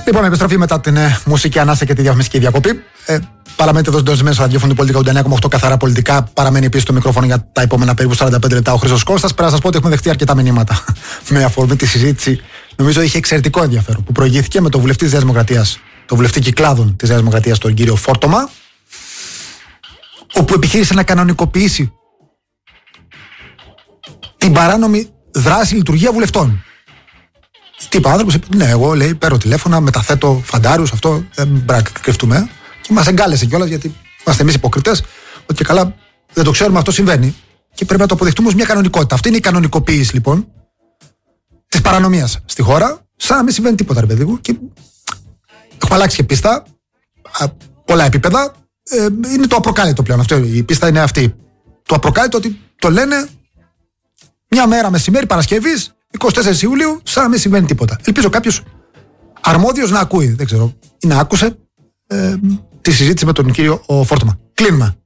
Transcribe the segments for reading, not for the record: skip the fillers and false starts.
Λοιπόν, επιστροφή μετά την μουσική ανάσα και τη διαφημιστική διακοπή. Παραμένετε εδώ συντονισμένοι στο ραδιόφωνο του Πολιτικά 89,8 καθαρά πολιτικά. Παραμένει επίσης το μικρόφωνο για τα επόμενα περίπου 45 λεπτά ο Χρήστος Κώστας. Πρέπει να σας πω ότι έχουμε δεχτεί αρκετά μηνύματα με αφορμή τη συζήτηση. Νομίζω είχε εξαιρετικό ενδιαφέρον που προηγήθηκε με τον βουλευτή της Νέας Δημοκρατίας, τον βουλευτή κυκλάδων της Νέας Δημοκρατίας, τον κύριο Φόρτομα, όπου επιχείρησε να κανονικοποιήσει την παράνομη δράση λειτουργία βουλευτών. Τι είπε ο άνθρωπος, ναι, εγώ λέει παίρνω τηλέφωνα, μεταθέτω φαντάριους, αυτό δεν πρέπει να κρυφτούμε. Και μας εγκάλεσε κιόλας γιατί είμαστε εμείς υποκριτές, ότι και καλά δεν το ξέρουμε, αυτό συμβαίνει. Και πρέπει να το αποδεχτούμε ως μια κανονικότητα. Αυτή είναι η κανονικοποίηση λοιπόν της παρανομίας στη χώρα, σαν να μην συμβαίνει τίποτα, ρε παιδί μου. Και έχουμε αλλάξει και πίστα, πολλά επίπεδα. Είναι το απροκάλυπτο πλέον. Αυτό, η πίστα είναι αυτή. Το απροκάλυπτο ότι το λένε μια μέρα μεσημέρι Παρασκευής, 24 Ιουλίου, σαν να μην συμβαίνει τίποτα. Ελπίζω κάποιος αρμόδιος να ακούει, δεν ξέρω, ή να άκουσε τη συζήτηση με τον κύριο Φόρτομα. Κλείνουμε.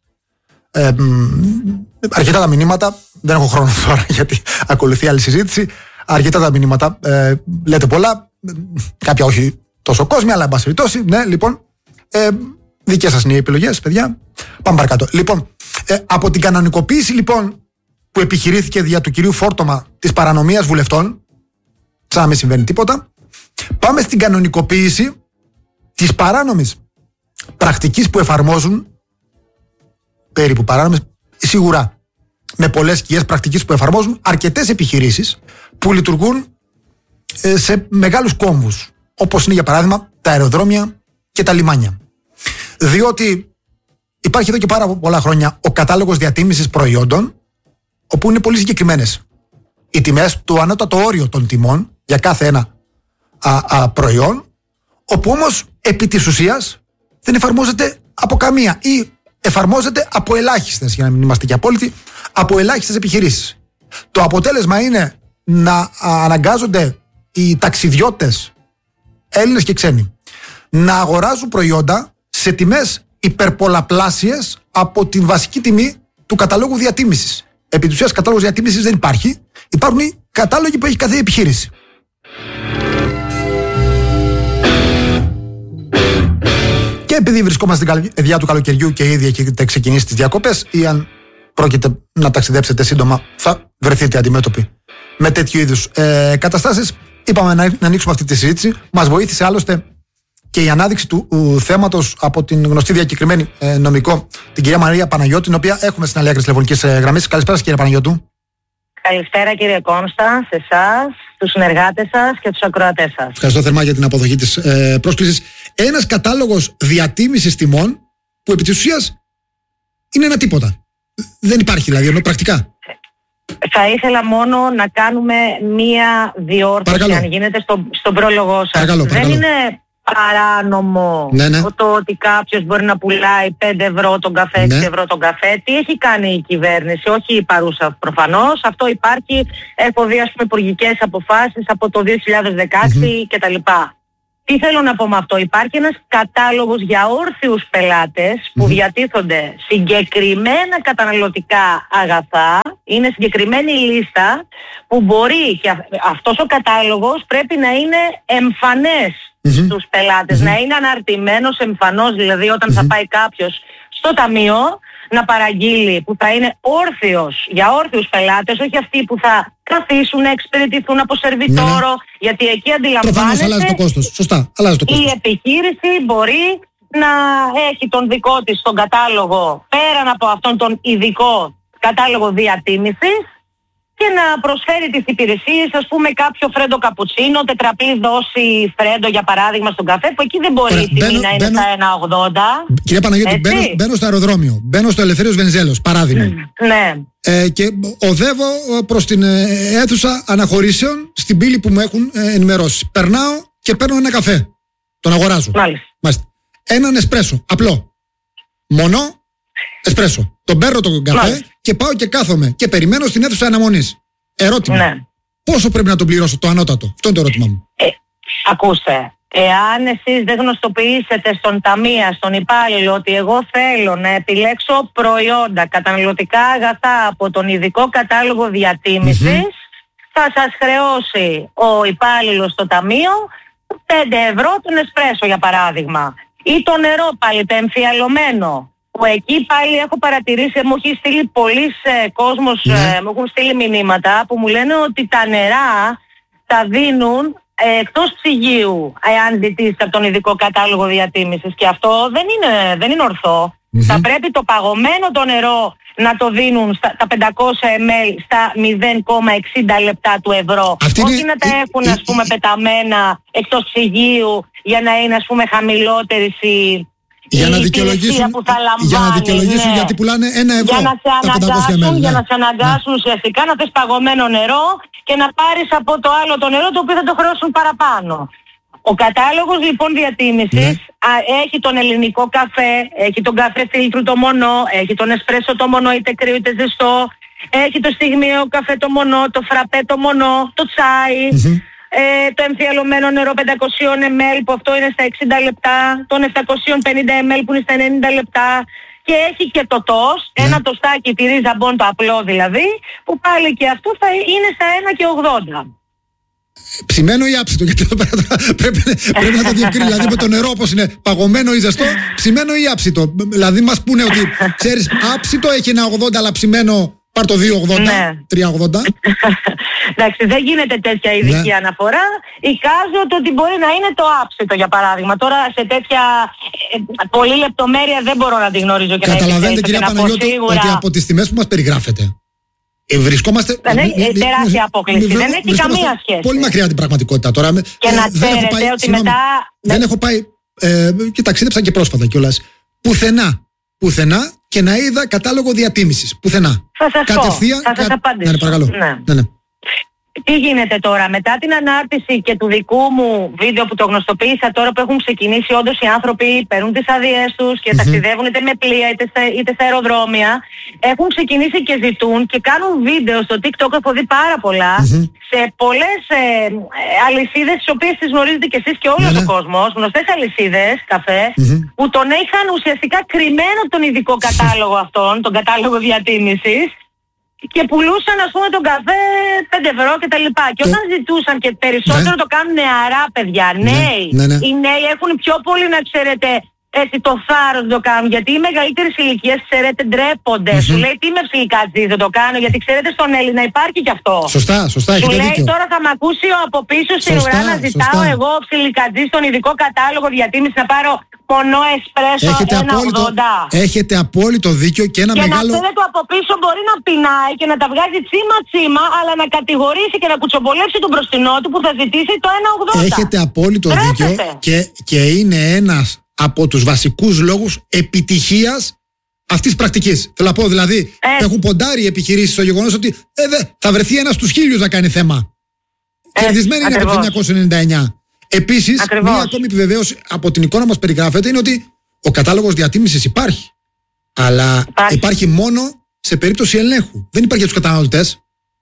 Αρκετά τα μηνύματα, δεν έχω χρόνο τώρα γιατί ακολουθεί άλλη συζήτηση. Αρκετά τα μηνύματα, λέτε πολλά, κάποια όχι τόσο κόσμια, αλλά εν πάση περιπτώσει. Ναι, λοιπόν, δικές σας είναι οι επιλογές, παιδιά. Πάμε παρακάτω. Λοιπόν, από την κανονικοποίηση λοιπόν που επιχειρήθηκε δια του κυρίου Φόρτομα της παρανομίας βουλευτών, σαν να μην συμβαίνει τίποτα, πάμε στην κανονικοποίηση της παράνομης πρακτικής που εφαρμόζουν, περίπου παράνομες, σίγουρα με πολλές σκιές πρακτικής που εφαρμόζουν αρκετές επιχειρήσεις που λειτουργούν σε μεγάλους κόμβους, όπως είναι για παράδειγμα τα αεροδρόμια και τα λιμάνια. Διότι υπάρχει εδώ και πάρα πολλά χρόνια ο κατάλογος διατίμησης προϊόντων, όπου είναι πολύ συγκεκριμένες οι τιμές, το ανώτατο όριο των τιμών για κάθε ένα προϊόν, όπου όμως επί της ουσίας δεν εφαρμόζεται από καμία ή εφαρμόζεται από ελάχιστες, για να μην είμαστε και απόλυτοι, από ελάχιστες επιχειρήσεις. Το αποτέλεσμα είναι να αναγκάζονται οι ταξιδιώτες, Έλληνες και ξένοι, να αγοράζουν προϊόντα σε τιμές υπερπολαπλάσιες από την βασική τιμή του καταλόγου διατίμησης. Επί της ουσίας κατάλογος διατίμησης δεν υπάρχει. Υπάρχουν οι κατάλογοι που έχει κάθε επιχείρηση. Και επειδή βρισκόμαστε στην καρδιά του καλοκαιριού και ήδη έχετε ξεκινήσει τις διακοπές, ή αν πρόκειται να ταξιδέψετε σύντομα, θα βρεθείτε αντιμέτωποι με τέτοιου είδους καταστάσεις. Είπαμε να ανοίξουμε αυτή τη συζήτηση. Μας βοήθησε άλλωστε και η ανάδειξη του θέματος από την γνωστή διακεκριμένη νομικό, την κυρία Μαρία Παναγιώτου, την οποία έχουμε στην άλλη άκρη της τηλεφωνικής γραμμής. Καλησπέρα σας, κυρία Παναγιώτου. Καλησπέρα κύριε Κόνστα, σε εσάς, τους συνεργάτες σας και τους ακροατές σας. Ευχαριστώ θερμά για την αποδοχή της πρόσκλησης. Ένας κατάλογος διατίμησης τιμών που επί της ουσίας είναι ένα τίποτα. Δεν υπάρχει δηλαδή, ενώ πρακτικά. Θα ήθελα μόνο να κάνουμε μία διόρθωση, παρακαλώ, αν γίνεται, στον πρόλογό σας. Παρακαλώ. Δεν είναι παράνομο το ότι κάποιος μπορεί να πουλάει 5 ευρώ τον καφέ, 6 ευρώ τον καφέ. Τι έχει κάνει η κυβέρνηση, όχι η παρούσα προφανώς. Αυτό υπάρχει, έχω δει ας πούμε υπουργικές αποφάσεις από το 2016 κτλ. Τι θέλω να πω με αυτό? Υπάρχει ένας κατάλογος για όρθιους πελάτες που διατίθονται συγκεκριμένα καταναλωτικά αγαθά. Είναι συγκεκριμένη λίστα που μπορεί, και αυτός ο κατάλογος πρέπει να είναι εμφανές στους πελάτες, να είναι αναρτημένος εμφανώς, δηλαδή όταν θα πάει κάποιος στο ταμείο να παραγγείλει, που θα είναι όρθιος, για όρθιους πελάτες, όχι αυτοί που θα καθίσουν να εξυπηρετηθούν από σερβιτόρο, γιατί εκεί αντιλαμβάνεσαι αλλάζει το κόστος. Σωστά, αλλάζει το κόστος. Η επιχείρηση μπορεί να έχει τον δικό της τον κατάλογο, πέραν από αυτόν τον ειδικό κατάλογο διατίμησης, και να προσφέρει τις υπηρεσίες, ας πούμε κάποιο φρέντο καπουτσίνο, τετραπλής δόση φρέντο για παράδειγμα στον καφέ, που εκεί δεν μπορεί η τιμή να είναι στα 1,80. Κυρία Παναγιώτη, μπαίνω στο αεροδρόμιο, μπαίνω στο Ελευθέριος Βενιζέλος, παράδειγμα. Ναι. Και οδεύω προς την αίθουσα αναχωρήσεων στην πύλη που μου έχουν ενημερώσει. Περνάω και παίρνω ένα καφέ. Τον αγοράζω. Μάλιστα. Έναν εσπρέσο, απλό. Μόνο εσπρέσο. Τον παίρνω τον καφέ και πάω και κάθομαι και περιμένω στην αίθουσα αναμονής. Ερώτημα. Πόσο πρέπει να τον πληρώσω, το ανώτατο? Αυτό είναι το ερώτημά μου. Ακούστε, εάν εσείς δεν γνωστοποιήσετε στον ταμεία, στον υπάλληλο, ότι εγώ θέλω να επιλέξω προϊόντα, καταναλωτικά αγαθά από τον ειδικό κατάλογο διατίμησης, θα σας χρεώσει ο υπάλληλος στο ταμείο €5 τον εσπρέσο για παράδειγμα. Ή το νερό πάλι, το εμφιαλωμένο. Που εκεί πάλι έχω παρατηρήσει, μου έχει στείλει πολλοί κόσμος, μου έχουν στείλει μηνύματα που μου λένε ότι τα νερά τα δίνουν εκτός ψυγείου, εάν ζητήσει από τον ειδικό κατάλογο διατίμησης. Και αυτό δεν είναι ορθό. Θα πρέπει το παγωμένο το νερό να το δίνουν τα 500 ml στα 0,60 λεπτά του ευρώ. Όχι να τα έχουν ας πούμε πεταμένα εκτός ψυγείου για να είναι ας πούμε χαμηλότερης για να δικαιολογήσουν, γιατί πουλάνε €1 για να σε αναγκάσουν ουσιαστικά να θες παγωμένο νερό και να πάρεις από το άλλο το νερό το οποίο θα το χρεώσουν παραπάνω. Ο κατάλογος λοιπόν διατίμησης έχει τον ελληνικό καφέ, έχει τον καφέ φίλτρου το μονό, έχει τον εσπρέσο το μονό είτε κρύο είτε ζεστό, έχει το στιγμιαίο καφέ το μονό, το φραπέ το μονό, το τσάι, το εμφιαλωμένο νερό 500 ml που αυτό είναι στα 60 λεπτά, τον 750 ml που είναι στα 90 λεπτά και έχει και το τοστ, ένα τοστάκι τη ρίζα μπον το απλό δηλαδή, που πάλι και αυτό θα είναι στα 1,80. Ψημένο ή άψητο, γιατί εδώ πέρα πρέπει να το διευκρινίσει. Δηλαδή με το νερό όπως είναι παγωμένο ή ζεστό, ψημένο ή άψητο. Δηλαδή μας πούνε ότι ξέρεις, άψητο έχει 1,80 αλλά ψημένο πάρ' το 2,80, 3,80. Εντάξει, δεν γίνεται τέτοια ειδική αναφορά. Εικάζω ότι μπορεί να είναι το άψητο για παράδειγμα. Τώρα σε τέτοια πολύ λεπτομέρεια δεν μπορώ να τη γνωρίζω. Καταλαβαίνετε κυρία Παναγιώτη ότι από τις τιμές που μας περιγράφετε βρισκόμαστε. Τεράστια απόκληση. Δεν έχει καμία σχέση. Πολύ μακριά την πραγματικότητα τώρα. Και να ξέρετε ότι μετά. Δεν έχω πάει. Και ταξίδεψα και πρόσφατα κιόλας. Πουθενά και να είδα κατάλογο διατίμησης. Πουθενά. Θα σας απαντήσω. Ναι, παρακαλώ. Ναι. Τι γίνεται τώρα, μετά την ανάρτηση και του δικού μου βίντεο που το γνωστοποίησα τώρα που έχουν ξεκινήσει όντως οι άνθρωποι, παίρνουν τις άδειές τους και ταξιδεύουν είτε με πλοία είτε στα αεροδρόμια, έχουν ξεκινήσει και ζητούν και κάνουν βίντεο στο TikTok, έχω δει πάρα πολλά, σε πολλές αλυσίδες τις οποίες τις γνωρίζετε κι εσείς και όλος ο κόσμος, γνωστές αλυσίδες καφέ, που τον είχαν ουσιαστικά κρυμμένο τον ειδικό κατάλογο αυτόν, τον κατάλογο διατίμησης, και πουλούσαν ας πούμε τον καφέ €5 και τα λοιπά. Και όταν ζητούσαν και περισσότερο το κάνουν νεαρά παιδιά, νέοι, οι νέοι έχουν πιο πολύ να ξέρετε έτσι το θάρρος να το κάνουν. Γιατί οι μεγαλύτερες ηλικίες ξέρετε ντρέπονται. Σου λέει τι με ψιλικάτζι δεν το κάνω, γιατί ξέρετε στον Έλληνα υπάρχει κι αυτό. Σωστά, σου λέει δίκιο. Τώρα θα μ' ακούσει από πίσω στην ουρά να ζητάω εγώ ψιλικάτζι στον ειδικό κατάλογο διατίμηση να πάρω μονό εσπρέσο 1,80. Έχετε απόλυτο δίκιο και ένα μεγάλο. Και να ξέρετε από πίσω μπορεί να πεινάει και να τα βγάζει τσίμα, αλλά να κατηγορήσει και να κουτσομπολεύσει τον μπροστινό του που θα ζητήσει το 1,80. Έχετε απόλυτο δίκιο και είναι ένας από τους βασικούς λόγους επιτυχίας αυτής της πρακτικής. Θέλω να πω δηλαδή, έχουν ποντάρει οι επιχειρήσεις στο γεγονός ότι θα βρεθεί ένας στους 1000 να κάνει θέμα. Κερδισμένοι είναι από το 1999. Επίσης, μία ακόμη επιβεβαίωση από την εικόνα μας περιγράφεται είναι ότι ο κατάλογος διατίμησης υπάρχει. Αλλά υπάρχει μόνο σε περίπτωση ελέγχου. Δεν υπάρχει για τους καταναλωτές.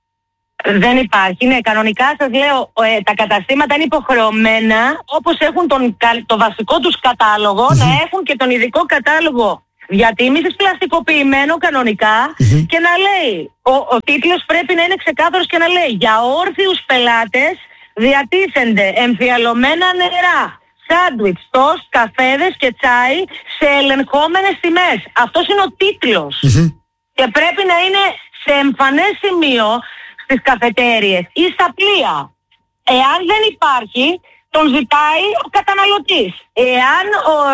Δεν υπάρχει. Ναι, κανονικά σας λέω, τα καταστήματα είναι υποχρεωμένα, όπως έχουν το βασικό τους κατάλογο, να έχουν και τον ειδικό κατάλογο διατίμησης πλαστικοποιημένο κανονικά και να λέει, ο τίτλος πρέπει να είναι ξεκάθαρος και να λέει για όρθιους πελάτες διατίθενται εμφιαλωμένα νερά, σάντουιτς, τοστ, καφέδες και τσάι σε ελεγχόμενες τιμές. Αυτός είναι ο τίτλος. Και πρέπει να είναι σε εμφανές σημείο στις καφετέριες ή στα πλοία. Εάν δεν υπάρχει, τον ζητάει ο καταναλωτής. Εάν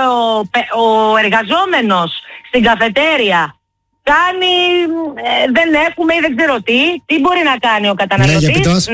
ο εργαζόμενος στην καφετέρια κάνει, δεν έχουμε ή δεν ξέρω τι μπορεί να κάνει ο καταναλωτής?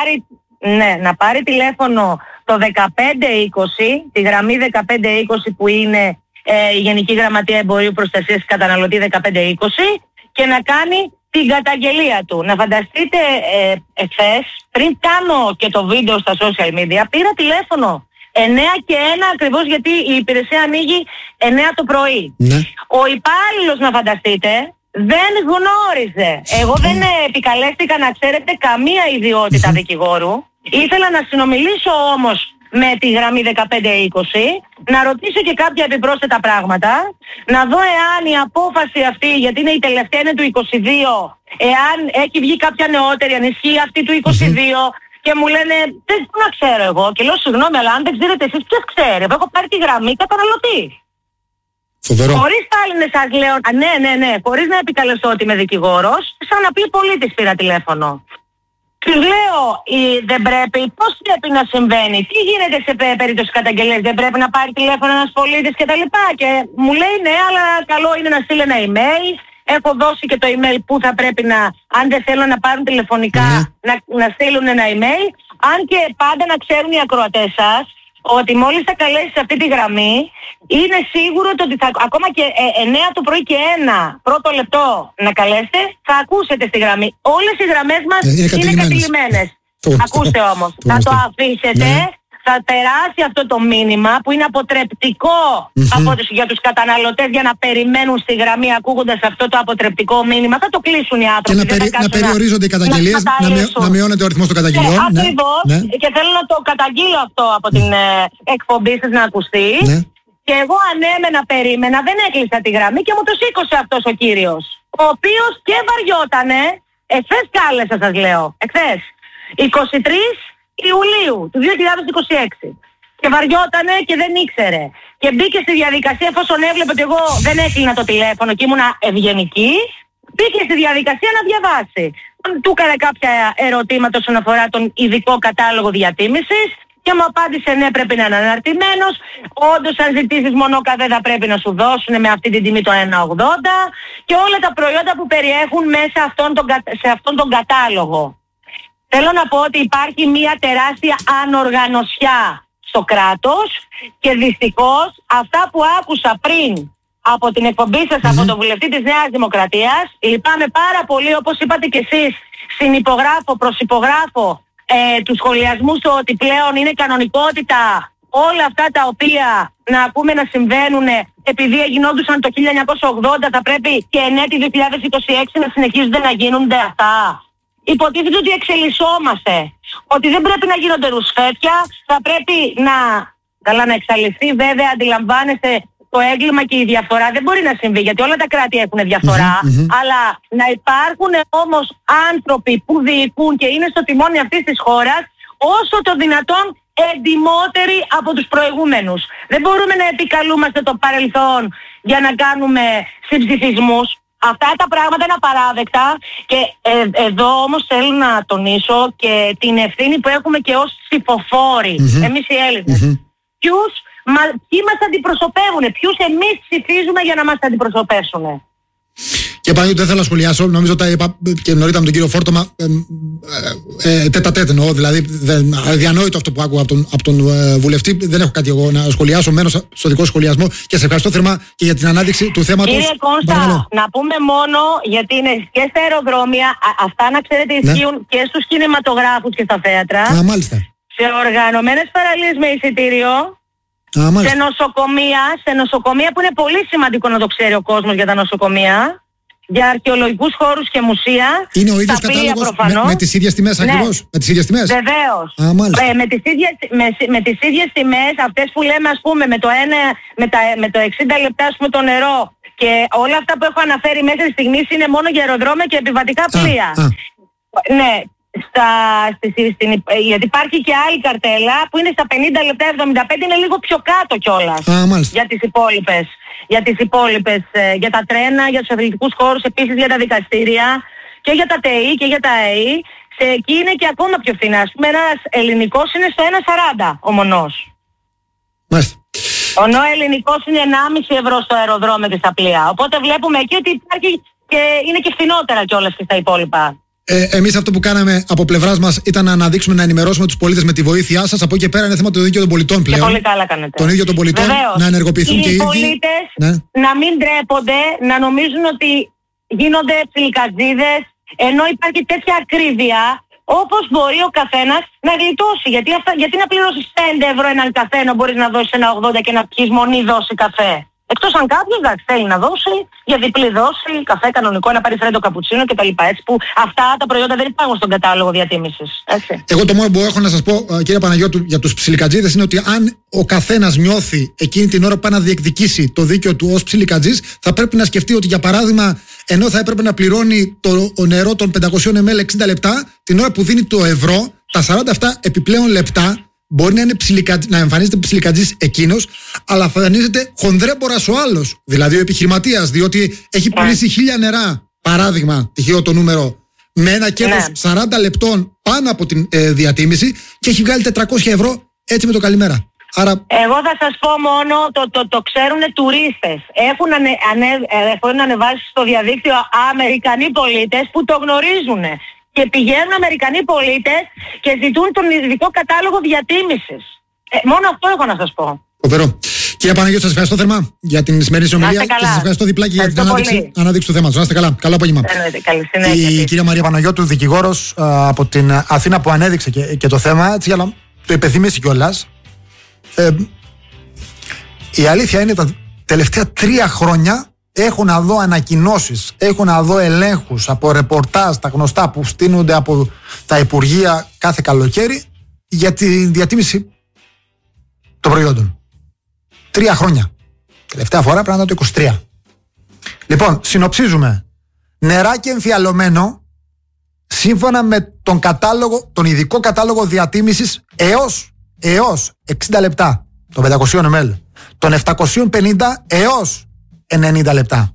Να πάρει τηλέφωνο το 1520, τη γραμμή 1520 που είναι η Γενική Γραμματεία Εμπορίου Προστασίας Καταναλωτή 1520 και να κάνει την καταγγελία του. Να φανταστείτε εχθές, πριν κάνω και το βίντεο στα social media, πήρα τηλέφωνο 9 και 1 ακριβώς γιατί η υπηρεσία ανοίγει 9 το πρωί. Ο υπάλληλος, να φανταστείτε, δεν γνώριζε. Εγώ δεν επικαλέστηκα, να ξέρετε, καμία ιδιότητα δικηγόρου. Ήθελα να συνομιλήσω όμως με τη γραμμή 1520, να ρωτήσω και κάποια επιπρόσθετα πράγματα, να δω εάν η απόφαση αυτή, γιατί είναι η τελευταία, είναι του 22, εάν έχει βγει κάποια νεότερη, αν ισχύει αυτή του 22, Και μου λένε, δεν να ξέρω εγώ. Και λέω, συγγνώμη, αλλά αν δεν ξέρετε εσείς, ποιος ξέρει? Εγώ έχω πάρει τη γραμμή καταναλωτή. Χωρίς πάλι να σας λέω, ναι, χωρίς να επικαλεστώ ότι είμαι δικηγόρος, σαν να πει ο πολίτης πήρα τηλέφωνο. Τους λέω, δεν πρέπει, πώς πρέπει να συμβαίνει, τι γίνεται σε περίπτωση καταγγελίας, δεν πρέπει να πάρει τηλέφωνο ένας πολίτης κτλ. Και μου λέει, ναι, αλλά καλό είναι να στείλει ένα email. Έχω δώσει και το email που θα πρέπει να, αν δεν θέλουν να πάρουν τηλεφωνικά, να στείλουν ένα email. Αν και πάντα να ξέρουν οι ακροατές σας, ότι μόλις θα καλέσεις αυτή τη γραμμή, είναι σίγουρο ότι θα, ακόμα και 9 το πρωί και 1 πρώτο λεπτό να καλέσετε, θα ακούσετε στη γραμμή. Όλες οι γραμμές μας είναι κατηλημμένες. Ακούστε όμως, θα το αφήσετε, θα περάσει αυτό το μήνυμα που είναι αποτρεπτικό για τους καταναλωτές για να περιμένουν στη γραμμή ακούγοντας αυτό το αποτρεπτικό μήνυμα. Θα το κλείσουν οι άνθρωποι. Και να περιορίζονται οι καταγγελίες, να μειώνεται ο αριθμός των καταγγελιών. Ακριβώς. Και θέλω να το καταγγείλω αυτό από την εκπομπή σας να ακουστεί. Και εγώ ανέμενα, περίμενα, δεν έκλεισα τη γραμμή και μου το σήκωσε αυτός ο κύριος. Ο οποίος και βαριότανε, εχθές κάλεσα σας λέω, εχθές, 23 Ιουλίου του 2026. Και βαριότανε και δεν ήξερε. Και μπήκε στη διαδικασία, εφόσον έβλεπε ότι εγώ δεν έκλεινα το τηλέφωνο και ήμουνα ευγενική, μπήκε στη διαδικασία να διαβάσει. Του έκανε κάποια ερωτήματα όσον αφορά τον ειδικό κατάλογο διατίμησης και μου απάντησε ναι, πρέπει να είναι αναρτημένος. Όντως αν ζητήσεις μόνο καφέ θα πρέπει να σου δώσουν με αυτή την τιμή το 1,80 και όλα τα προϊόντα που περιέχουν μέσα σε αυτόν τον κατάλογο. Θέλω να πω ότι υπάρχει μια τεράστια ανοργανωσιά στο κράτος και δυστυχώς αυτά που άκουσα πριν από την εκπομπή σας από τον βουλευτή της Νέας Δημοκρατίας, λυπάμαι πάρα πολύ, όπως είπατε και εσείς, προσυπογράφω του σχολιασμού στο ότι πλέον είναι κανονικότητα όλα αυτά τα οποία να ακούμε να συμβαίνουν επειδή γινόντουσαν το 1980 θα πρέπει και ενέτη 2026 να συνεχίζονται να γίνονται αυτά. Υποτίθεται ότι εξελισσόμαστε, ότι δεν πρέπει να γίνονται ρουσφέτια, θα πρέπει να εξαλειφθεί. Βέβαια αντιλαμβάνεστε το έγκλημα και η διαφθορά δεν μπορεί να συμβεί γιατί όλα τα κράτη έχουν διαφθορά, αλλά να υπάρχουν όμως άνθρωποι που διοικούν και είναι στο τιμόνι αυτής της χώρας όσο το δυνατόν εντιμότεροι από τους προηγούμενους. Δεν μπορούμε να επικαλούμαστε το παρελθόν για να κάνουμε συμψηφισμούς. Αυτά τα πράγματα είναι απαράδεκτα και εδώ όμως θέλω να τονίσω και την ευθύνη που έχουμε και ως ψηφοφόροι, εμείς οι Έλληνες. Ποιοι μας αντιπροσωπεύουν, ποιους εμείς ψηφίζουμε για να μας αντιπροσωπεύσουν. Και πάλι δεν θέλω να σχολιάσω, νομίζω τα είπα και νωρίτερα με τον κύριο Φόρτωμα, τέτα-τέτ εννοώ, δηλαδή αδιανόητο αυτό που άκουγα από τον βουλευτή. Δεν έχω κάτι εγώ να σχολιάσω, μένω στο δικό σχολιασμό και σε ευχαριστώ θερμά και για την ανάδειξη του θέματος. Κύριε Κώστα, να πούμε μόνο, γιατί είναι και στα αεροδρόμια, αυτά να ξέρετε ισχύουν και στους κινηματογράφους και στα θέατρα. Μάλιστα. Σε οργανωμένες παραλίες με εισιτήριο. Σε νοσοκομεία που είναι πολύ σημαντικό να το ξέρει ο κόσμος για τα νοσοκομεία, για αρχαιολογικούς χώρους και μουσεία. Είναι ο ίδιος κατάλογος με τις ίδιες τιμές ακριβώς? Με τις ίδιες τιμές? Βεβαίως. Με τις ίδιες τιμές, αυτές που λέμε ας πούμε με το 60 λεπτά ας πούμε το νερό και όλα αυτά που έχω αναφέρει μέχρι στιγμής είναι μόνο για αεροδρόμια και επιβατικά πλοία. Ναι. Γιατί υπάρχει και άλλη καρτέλα που είναι στα 50 λεπτά 75, είναι λίγο πιο κάτω κιόλας για τις υπόλοιπες, για τα τρένα, για τους αθλητικούς χώρους, επίσης για τα δικαστήρια και για τα ΤΕΗ και για τα ΑΕΗ. Εκεί είναι και ακόμα πιο φθηνά. Ας πούμε ένας ελληνικός είναι στο 1,40 ο μονός. Μάλιστα. Ο ελληνικός είναι 1,5 ευρώ στο αεροδρόμιο και στα πλοία. Οπότε βλέπουμε εκεί ότι υπάρχει και είναι και φθηνότερα κιόλας και στα υπόλοιπα. Εμείς αυτό που κάναμε από πλευράς μας ήταν να αναδείξουμε, να ενημερώσουμε τους πολίτες με τη βοήθειά σας. Από εκεί και πέρα είναι θέμα το ίδιο των πολιτών πλέον. Και πολύ καλά κάνετε. Τον ίδιο των πολιτών. Βεβαίως. Να ενεργοποιηθούν και οι ίδιοι. Οι πολίτες να μην ντρέπονται, να νομίζουν ότι γίνονται ψιλικατζίδες, ενώ υπάρχει τέτοια ακρίβεια, όπως μπορεί ο καθένας να γλιτώσει. Γιατί να πληρώσεις 5 ευρώ έναν καφέ, να μπορείς να δώσεις 1,80 και να πιεις μονή δόση καφέ. Εκτός αν κάποιος θέλει να δώσει για διπλή δόση, καφέ κανονικό, να πάρει φρέντο καπουτσίνο κτλ. Που αυτά τα προϊόντα δεν υπάρχουν στον κατάλογο διατίμησης. Έτσι. Εγώ το μόνο που έχω να σας πω, κύριε Παναγιώτου, για τους ψιλικατζίδες είναι ότι αν ο καθένας νιώθει εκείνη την ώρα που πάει να διεκδικήσει το δίκαιο του ως ψιλικατζής, θα πρέπει να σκεφτεί ότι για παράδειγμα, ενώ θα έπρεπε να πληρώνει το νερό των 500 ml 60 λεπτά, την ώρα που δίνει το ευρώ, τα 47 επιπλέον λεπτά μπορεί να εμφανίζεται ψιλικατζής εκείνος, αλλά εμφανίζεται χονδρέμπορας ο άλλος, δηλαδή ο επιχειρηματίας, διότι έχει πουλήσει 1000 νερά, παράδειγμα, τυχαίο το νούμερο, με ένα κέρδος 40 λεπτών πάνω από την διατίμηση και έχει βγάλει 400 ευρώ έτσι με το καλημέρα. Άρα... Εγώ θα σας πω μόνο, το ξέρουν τουρίστες. Έχουν ανεβάσει στο διαδίκτυο Αμερικανοί πολίτες που το γνωρίζουν. Και πηγαίνουν Αμερικανοί πολίτες και ζητούν τον ειδικό κατάλογο διατίμησης. Μόνο αυτό έχω να σας πω. Φοβερό. Κυρία Παναγιώτη, σας ευχαριστώ θερμά για την σημερινή συνομιλία και σας ευχαριστώ διπλά και για την ανάδειξη του θέματος. Να είστε καλά. Καλό απόγευμα. Καλή συνέχεια. Η κυρία Μαρία Παναγιώτου, δικηγόρος από την Αθήνα, που ανέδειξε και το θέμα, έτσι, για να το υπενθυμίσει κιόλας. Η αλήθεια είναι τα τελευταία 3 χρόνια έχω να δω ανακοινώσεις, έχω να δω ελέγχους από ρεπορτάζ, τα γνωστά που στείνονται από τα υπουργεία κάθε καλοκαίρι για τη διατίμηση των προϊόντων. 3 χρόνια. Τελευταία φορά πρέπει να ήταν το 23. Λοιπόν, συνοψίζουμε. Νεράκι εμφιαλωμένο, σύμφωνα με τον ειδικό κατάλογο διατίμησης, έως 60 λεπτά των 500 ml, των 750 έως 90 λεπτά.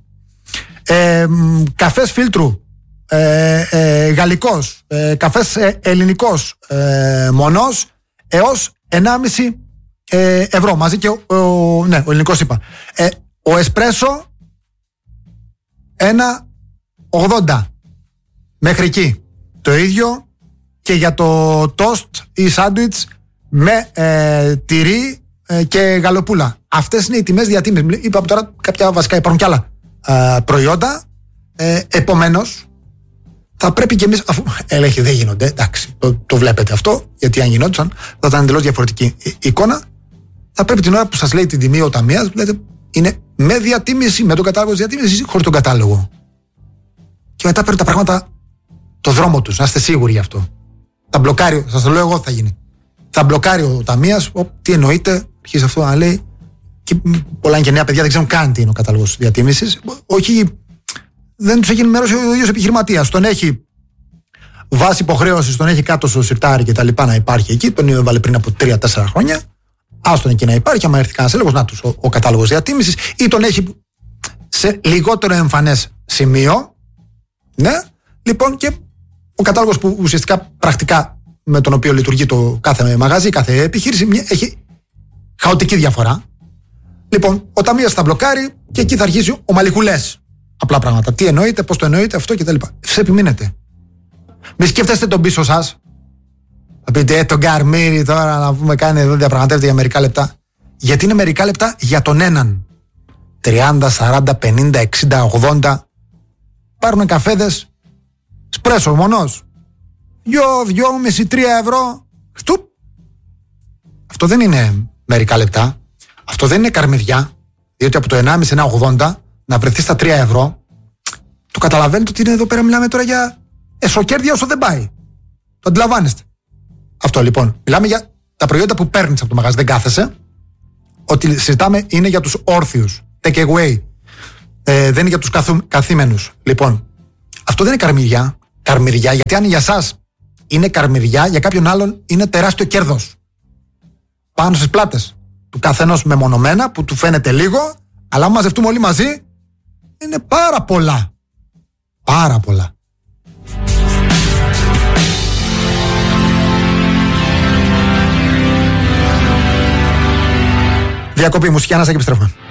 Καφές φίλτρου γαλλικός, καφές ελληνικός μονός έως 1,5 ευρώ, μαζί και ο ελληνικός είπα. Ο εσπρέσο 1,80 μέχρι εκεί. Το ίδιο και για το τόστ ή σάντουιτς με τυρί και γαλοπούλα. Αυτές είναι οι τιμές διατίμησης. Είπαμε τώρα κάποια βασικά, υπάρχουν κι άλλα προϊόντα. Επομένως, θα πρέπει και εμείς, αφού έλεγχοι δεν γίνονται, εντάξει, το βλέπετε αυτό, γιατί αν γινόντουσαν θα ήταν εντελώς διαφορετική εικόνα. Θα πρέπει την ώρα που σας λέει την τιμή ο ταμείας, λέτε, είναι με διατίμηση, με τον κατάλογο της διατίμησης ή χωρίς τον κατάλογο. Και μετά παίρνουν τα πράγματα το δρόμο τους, να είστε σίγουροι γι' αυτό. Θα μπλοκάρει, σας το λέω εγώ, θα γίνει. Θα μπλοκάρει ο ταμείας, τι εννοείται, αρχίζει αυτό να λέει. Και πολλά και νέα παιδιά δεν ξέρουν καν τι είναι ο κατάλογος διατίμησης. Όχι, δεν τους έχει ενημερώσει ο ίδιος επιχειρηματίας. Τον έχει βάσει υποχρέωσης, τον έχει κάτω στο σιρτάρι και τα λοιπά να υπάρχει εκεί. Τον έβαλε πριν από 3-4 χρόνια. Άστον εκεί να υπάρχει. Άμα έρθει κανένας έλεγχος, να τους ο κατάλογος διατίμησης, ή τον έχει σε λιγότερο εμφανές σημείο. Ναι, λοιπόν, και ο κατάλογος που ουσιαστικά πρακτικά με τον οποίο λειτουργεί το κάθε μαγαζί, κάθε επιχείρηση, έχει χαοτική διαφορά. Λοιπόν, ο ταμείας θα μπλοκάρει και εκεί θα αρχίσει ο μαλιχουλές. Απλά πράγματα. Τι εννοείται, πώς το εννοείται, αυτό κτλ. Σε επιμείνετε. Μη σκέφτεστε τον πίσω σας. Θα πείτε, τον Καρμύρη τώρα να πούμε κάνει εδώ διαπραγματεύεται για μερικά λεπτά. Γιατί είναι μερικά λεπτά για τον έναν. 30, 40, 50, 60, 80. Πάρουν καφέδες. Σπρέσο μονός. 2,5-3 ευρώ. Στουπ. Αυτό δεν είναι μερικά λεπτά. Αυτό δεν είναι καρμιδιά. Διότι από το 1,5-1,80 να βρεθεί στα 3 ευρώ, το καταλαβαίνετε ότι είναι εδώ πέρα, μιλάμε τώρα για εσωκέρδια όσο δεν πάει. Το αντιλαμβάνεστε. Αυτό λοιπόν. Μιλάμε για τα προϊόντα που παίρνεις από το μαγαζί, δεν κάθεσαι. Ό,τι συζητάμε είναι για τους όρθιους. Take away. Δεν είναι για τους καθήμενους. Λοιπόν, αυτό δεν είναι καρμιδιά. Καρμιδιά, γιατί αν για σας είναι καρμιδιά, για κάποιον άλλον είναι τεράστιο κέρδος. Πάνω στις πλάτες του καθενός μεμονωμένα, που του φαίνεται λίγο, αλλά αν μαζευτούμε όλοι μαζί, είναι πάρα πολλά. Πάρα πολλά. Διακοπή μουσική, ανάσα και επιστρέφουμε.